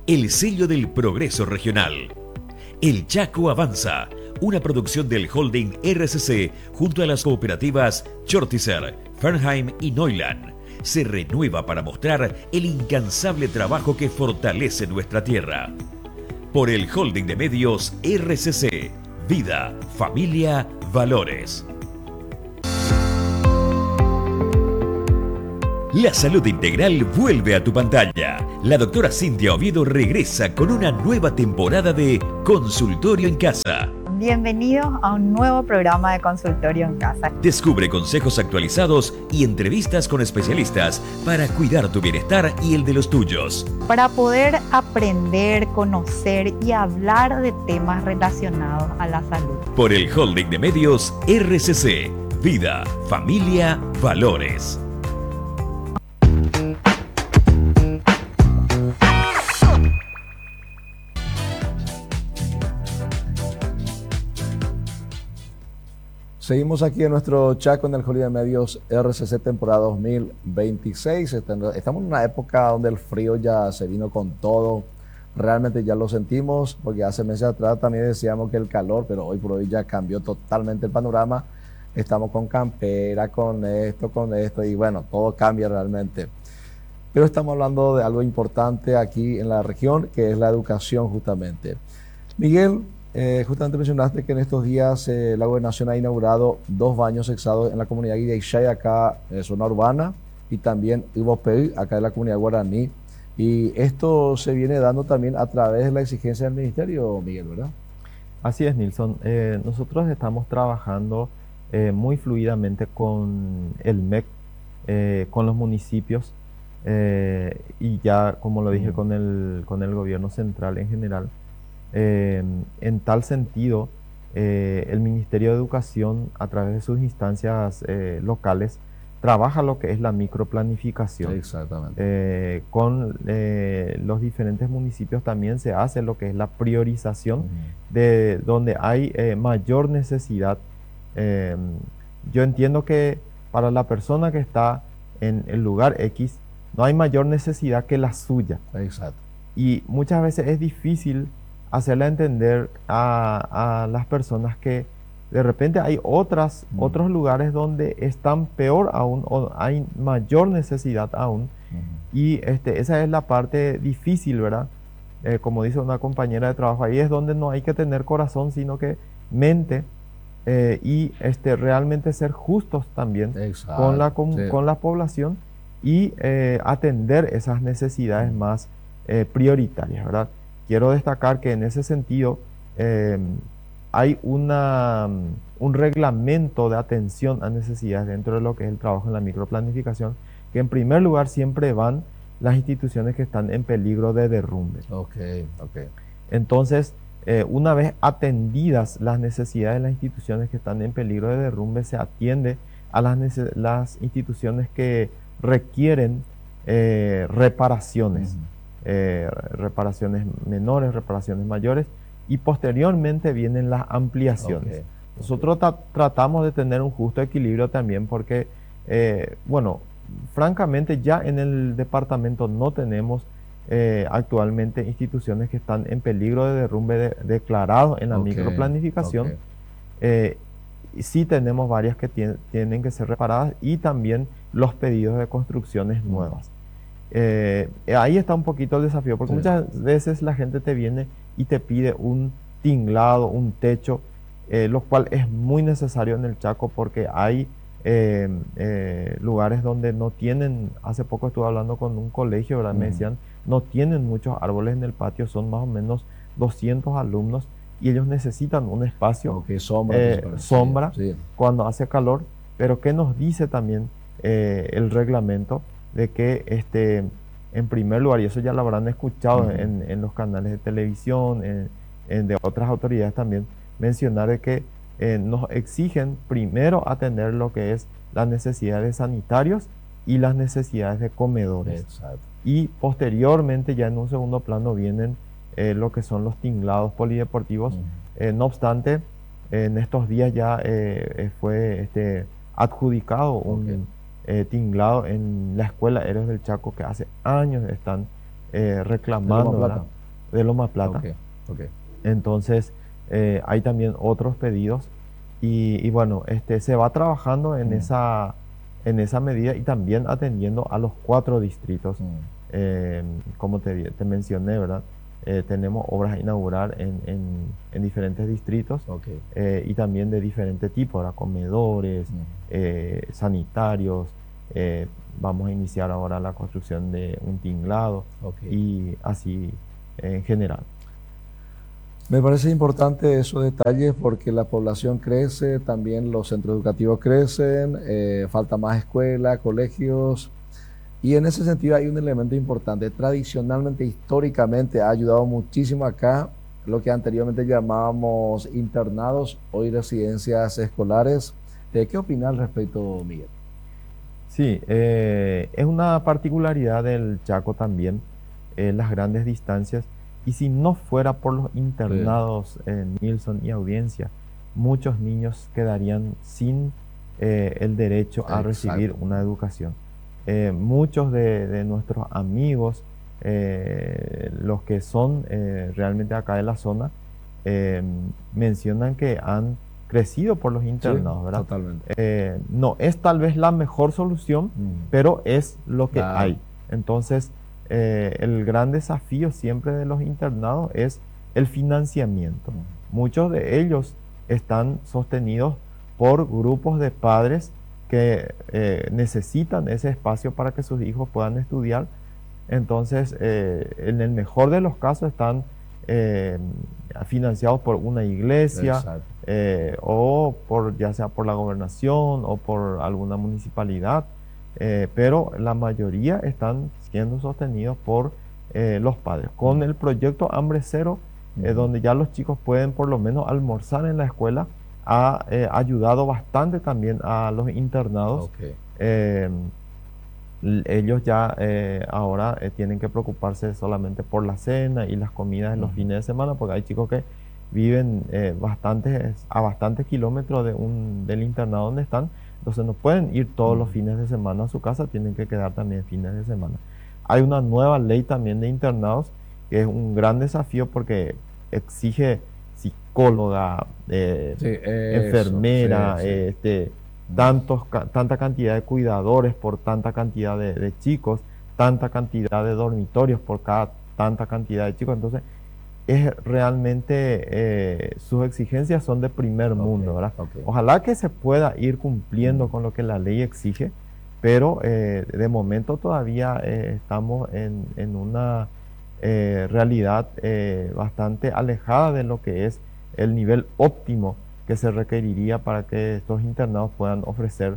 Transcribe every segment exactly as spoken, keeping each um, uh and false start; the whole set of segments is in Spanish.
el sello del progreso regional. El Chaco Avanza, una producción del holding R C C junto a las cooperativas Chortizer, Fernheim y Neuland, se renueva para mostrar el incansable trabajo que fortalece nuestra tierra. Por el holding de medios R C C, Vida, Familia, Valores. La salud integral vuelve a tu pantalla. La doctora Cintia Oviedo regresa con una nueva temporada de Consultorio en Casa. Bienvenidos a un nuevo programa de Consultorio en Casa. Descubre consejos actualizados y entrevistas con especialistas para cuidar tu bienestar y el de los tuyos. Para poder aprender, conocer y hablar de temas relacionados a la salud. Por el holding de medios R C C, Vida, Familia, Valores. Seguimos aquí en nuestro Chaco en el Holding de Medios R C C temporada dos mil veintiséis. Estamos en una época donde el frío ya se vino con todo. Realmente ya lo sentimos, porque hace meses atrás también decíamos que el calor, pero hoy por hoy ya cambió totalmente el panorama. Estamos con campera, con esto, con esto, y bueno, todo cambia realmente. Pero estamos hablando de algo importante aquí en la región, que es la educación justamente. Miguel, Eh, justamente mencionaste que en estos días eh, la gobernación ha inaugurado dos baños sexados en la comunidad Guillaichay, acá en zona urbana, y también Ibopey, acá en la comunidad guaraní. Y esto se viene dando también a través de la exigencia del ministerio, Miguel, ¿verdad? Así es, Nilson. Eh, nosotros estamos trabajando eh, muy fluidamente con el M E C, eh, con los municipios, eh, y ya, como lo dije, mm. con el, con el gobierno central en general. Eh, en tal sentido, eh, el Ministerio de Educación, a través de sus instancias eh, locales, trabaja lo que es la microplanificación. Exactamente. Eh, con eh, los diferentes municipios también se hace lo que es la priorización uh-huh. de donde hay eh, mayor necesidad. Eh, yo entiendo que para la persona que está en el lugar X, no hay mayor necesidad que la suya. Exacto. Y muchas veces es difícil hacerle entender a, a las personas que de repente hay otras, uh-huh. otros lugares donde están peor aún o hay mayor necesidad aún. Uh-huh. Y este, esa es la parte difícil, ¿verdad? Eh, como dice una compañera de trabajo, ahí es donde no hay que tener corazón, sino que mente eh, y este, realmente ser justos también con la, con, sí. con la población y eh, atender esas necesidades uh-huh. más eh, prioritarias, ¿verdad? Quiero destacar que en ese sentido eh, hay una, un reglamento de atención a necesidades dentro de lo que es el trabajo en la microplanificación, que en primer lugar siempre van las instituciones que están en peligro de derrumbe. Okay, okay. Entonces, eh, una vez atendidas las necesidades de las instituciones que están en peligro de derrumbe, se atiende a las, las instituciones que requieren eh, reparaciones. Uh-huh. Eh, reparaciones menores, reparaciones mayores, y posteriormente vienen las ampliaciones. Okay. Nosotros tra tratamos de tener un justo equilibrio también porque, eh, bueno, francamente ya en el departamento no tenemos eh, actualmente instituciones que están en peligro de derrumbe de, declarados en la okay. microplanificación. Okay. Eh, sí tenemos varias que tiene, tienen que ser reparadas y también los pedidos de construcciones nuevas. Eh, ahí está un poquito el desafío, porque sí. muchas veces la gente te viene y te pide un tinglado, un techo, eh, lo cual es muy necesario en el Chaco porque hay eh, eh, lugares donde no tienen, hace poco estuve hablando con un colegio, ¿verdad? Mm. Me decían, no tienen muchos árboles en el patio, son más o menos doscientos alumnos y ellos necesitan un espacio, okay, sombra, eh, sombra sí, sí. cuando hace calor, pero ¿qué nos dice también eh, el reglamento? De que este, en primer lugar, y eso ya lo habrán escuchado uh-huh. en, en los canales de televisión, en, en de otras autoridades también, mencionar de que eh, nos exigen primero atender lo que es las necesidades sanitarias y las necesidades de comedores. Exacto. Y posteriormente, ya en un segundo plano, vienen eh, lo que son los tinglados polideportivos. Uh-huh. Eh, no obstante, eh, en estos días ya eh, fue este, adjudicado un... Okay. Eh, tinglado en la escuela Héroes del Chaco, que hace años están eh, reclamando, ¿De Loma ¿verdad? De Loma Plata. Okay, okay. Entonces, eh, hay también otros pedidos y, y bueno, este, se va trabajando en, mm. esa, en esa medida y también atendiendo a los cuatro distritos. Mm. Eh, como te, te mencioné, ¿verdad? Eh, tenemos obras a inaugurar en, en, en diferentes distritos, okay. eh, y también de diferente tipo, ¿verdad? Comedores, mm. eh, sanitarios. Eh, vamos a iniciar ahora la construcción de un tinglado, okay. y así eh, en general. Me parece importante esos detalles porque la población crece, también los centros educativos crecen, eh, falta más escuelas, colegios, y en ese sentido hay un elemento importante. Tradicionalmente, históricamente, ha ayudado muchísimo acá lo que anteriormente llamábamos internados, hoy residencias escolares. Eh, ¿Qué opinas al respecto, Miguel? Sí, eh, es una particularidad del Chaco también, eh, las grandes distancias. Y si no fuera por los internados, eh, Nilson y audiencia, muchos niños quedarían sin eh, el derecho a Exacto. recibir una educación. Eh, muchos de, de nuestros amigos, eh, los que son eh, realmente acá de la zona, eh, mencionan que han crecido por los internados, sí, ¿verdad? Totalmente. Eh, no es tal vez la mejor solución, mm. pero es lo que claro. hay. Entonces, Eh, el gran desafío siempre de los internados es el financiamiento. Mm. Muchos de ellos están sostenidos por grupos de padres que eh, necesitan ese espacio para que sus hijos puedan estudiar. Entonces, eh, en el mejor de los casos están eh, financiados por una iglesia, eh, o por, ya sea por la gobernación o por alguna municipalidad. Eh, pero la mayoría están siendo sostenidos por eh, los padres. Con mm. el proyecto Hambre Cero, mm. eh, donde ya los chicos pueden por lo menos almorzar en la escuela, ha eh, ayudado bastante también a los internados. Okay. Eh, ellos ya eh, ahora eh, tienen que preocuparse solamente por la cena y las comidas en mm. los fines de semana, porque hay chicos que viven eh, bastantes, a bastantes kilómetros de un, del internado donde están. Entonces no pueden ir todos los fines de semana a su casa, tienen que quedar también fines de semana. Hay una nueva ley también de internados que es un gran desafío porque exige psicóloga, eh, sí, eso, enfermera, sí, sí. Eh, este, tantos, tanta cantidad de cuidadores por tanta cantidad de, de chicos, tanta cantidad de dormitorios por cada tanta cantidad de chicos. Entonces es realmente, eh, sus exigencias son de primer okay, mundo, ¿verdad? Okay. Ojalá que se pueda ir cumpliendo mm. con lo que la ley exige, pero eh, de momento todavía eh, estamos en, en una eh, realidad eh, bastante alejada de lo que es el nivel óptimo que se requeriría para que estos internados puedan ofrecer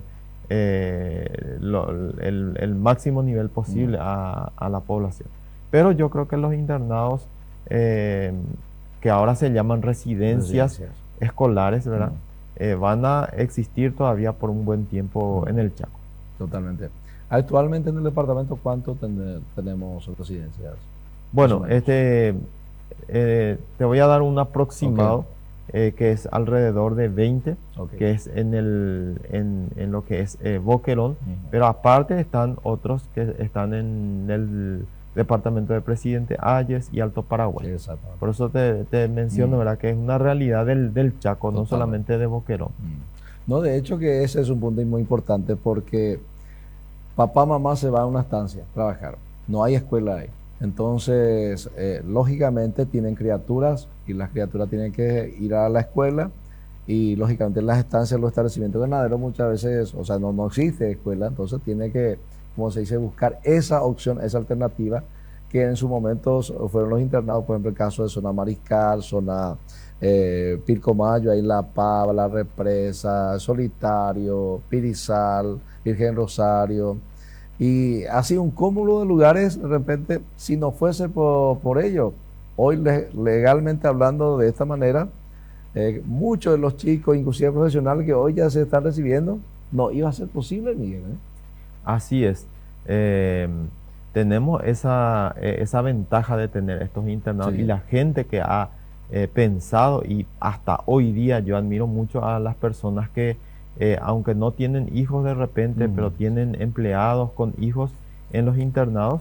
eh, lo, el, el máximo nivel posible mm. a, a la población. Pero yo creo que los internados Eh, que ahora se llaman residencias, residencias. escolares, ¿verdad? Mm. Eh, van a existir todavía por un buen tiempo mm. en el Chaco. Totalmente. Actualmente en el departamento, ¿cuánto ten tenemos residencias? Bueno, este, eh, te voy a dar un aproximado, okay. eh, que es alrededor de veinte, okay. que es en, el, en, en lo que es eh, Boquerón, mm. pero aparte están otros que están en el departamento de Presidente Hayes y Alto Paraguay. Sí, por eso te, te menciono, mm. ¿verdad? Que es una realidad del, del Chaco, Total. no solamente de Boquerón. Mm. No, de hecho que ese es un punto muy importante porque papá, mamá se va a una estancia a trabajar, no hay escuela ahí. Entonces, eh, lógicamente tienen criaturas y las criaturas tienen que ir a la escuela y lógicamente en las estancias, los establecimientos ganaderos muchas veces, o sea, no, no existe escuela, entonces tiene que, como se dice, buscar esa opción, esa alternativa que en su momento fueron los internados, por ejemplo, el caso de Zona Mariscal, Zona eh, Pilcomayo, ahí La Pava, La Represa, Solitario, Pirizal, Virgen Rosario, y así un cúmulo de lugares. De repente, si no fuese por, por ello, hoy le, legalmente hablando de esta manera, eh, muchos de los chicos, inclusive profesionales que hoy ya se están recibiendo, no iba a ser posible, Miguel, ¿eh? Así es. Eh, tenemos esa, eh, esa ventaja de tener estos internados, sí. y la gente que ha eh, pensado, y hasta hoy día yo admiro mucho a las personas que, eh, aunque no tienen hijos de repente, mm. pero tienen empleados con hijos en los internados,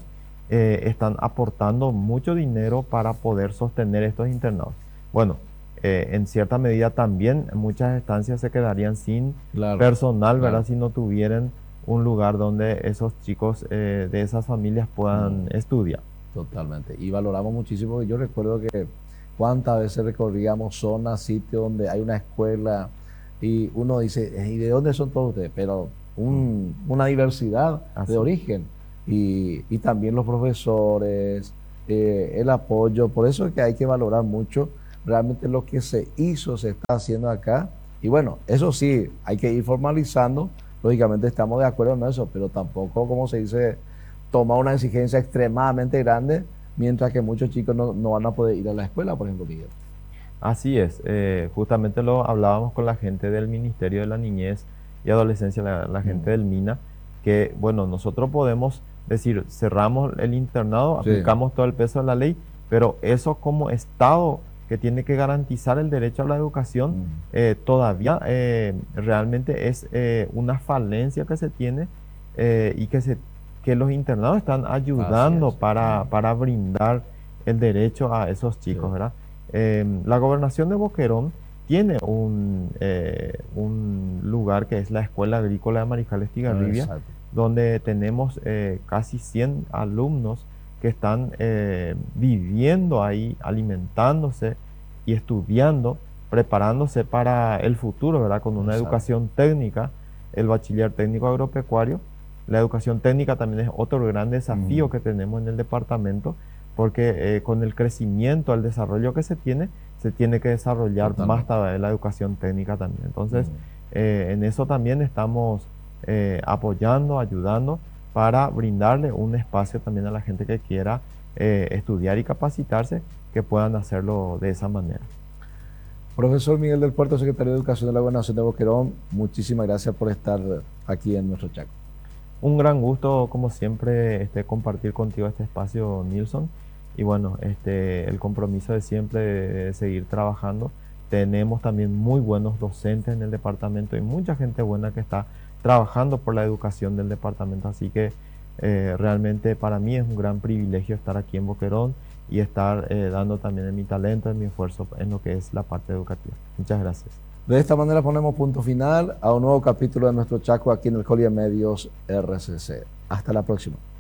eh, están aportando mucho dinero para poder sostener estos internados. Bueno, eh, en cierta medida también muchas estancias se quedarían sin Claro, personal, ¿verdad? claro. Si no tuvieran un lugar donde esos chicos eh, de esas familias puedan Mm. estudiar. Totalmente. Y valoramos muchísimo. Yo recuerdo que cuántas veces recorríamos zonas, sitios donde hay una escuela y uno dice, ¿y de dónde son todos ustedes? Pero un- una diversidad Así. de origen. Y, y también los profesores, eh, el apoyo. Por eso es que hay que valorar mucho realmente lo que se hizo, se está haciendo acá. Y bueno, eso sí, hay que ir formalizando. Lógicamente estamos de acuerdo en eso, pero tampoco, como se dice, toma una exigencia extremadamente grande, mientras que muchos chicos no, no van a poder ir a la escuela, por ejemplo, Miguel. Así es, eh, justamente lo hablábamos con la gente del Ministerio de la Niñez y Adolescencia, la, la gente Mm. del MINA, que bueno, nosotros podemos decir, cerramos el internado, Sí. aplicamos todo el peso de la ley, pero eso como Estado que tiene que garantizar el derecho a la educación, Mm. eh, todavía eh, realmente es eh, una falencia que se tiene eh, y que, se, que los internados están ayudando es. para, Mm. para brindar el derecho a esos chicos, Sí. ¿verdad? Eh, la gobernación de Boquerón tiene un, eh, un lugar que es la Escuela Agrícola de Mariscal Estigarribia, Exacto. donde tenemos eh, casi cien alumnos que están eh, viviendo ahí, alimentándose y estudiando, preparándose para el futuro, ¿verdad? Con una Exacto. educación técnica, el bachiller técnico agropecuario. La educación técnica también es otro gran desafío Mm. que tenemos en el departamento, porque eh, con el crecimiento, el desarrollo que se tiene, se tiene que desarrollar Totalmente. más todavía la educación técnica también. Entonces, Mm. eh, en eso también estamos eh, apoyando, ayudando para brindarle un espacio también a la gente que quiera eh, estudiar y capacitarse, que puedan hacerlo de esa manera. Profesor Miguel del Puerto, secretario de Educación de la Gobernación de Boquerón, muchísimas gracias por estar aquí en nuestro Chaco. Un gran gusto, como siempre, este, compartir contigo este espacio, Nilson. Y bueno, este, el compromiso de siempre de seguir trabajando. Tenemos también muy buenos docentes en el departamento y mucha gente buena que está trabajando por la educación del departamento. Así que eh, realmente para mí es un gran privilegio estar aquí en Boquerón y estar eh, dando también de mi talento, de mi esfuerzo en lo que es la parte educativa. Muchas gracias. De esta manera ponemos punto final a un nuevo capítulo de nuestro Chaco aquí en el Colia Medios R C C. Hasta la próxima.